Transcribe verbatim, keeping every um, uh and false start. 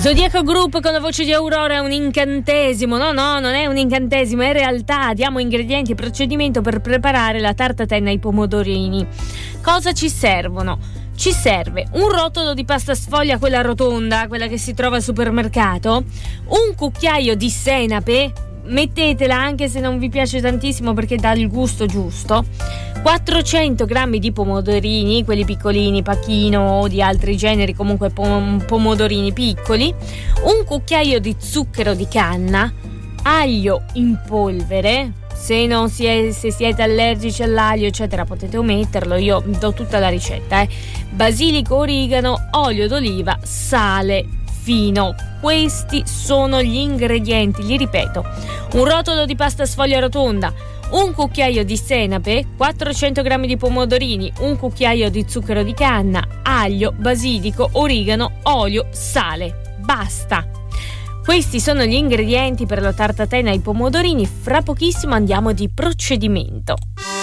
Zodiaco Group con la voce di Aurora, è un incantesimo. No, no, non è un incantesimo, è realtà. Diamo ingredienti e procedimento per preparare la tartatenna ai pomodorini. Cosa ci servono? Ci serve un rotolo di pasta sfoglia, quella rotonda, quella che si trova al supermercato, un cucchiaio di senape, mettetela anche se non vi piace tantissimo perché dà il gusto giusto, quattrocento grammi di pomodorini, quelli piccolini, pacchino o di altri generi, comunque pom- pomodorini piccoli, un cucchiaio di zucchero di canna, aglio in polvere. Se non si è, se siete allergici all'aglio eccetera potete ometterlo, io do tutta la ricetta, eh. basilico, origano, olio d'oliva, sale fino. Questi sono gli ingredienti, li ripeto: un rotolo di pasta sfoglia rotonda, un cucchiaio di senape, quattrocento grammi di pomodorini, un cucchiaio di zucchero di canna, aglio, basilico, origano, olio, sale. Basta. Questi sono gli ingredienti per la tartatenna ai pomodorini. Fra pochissimo andiamo di procedimento.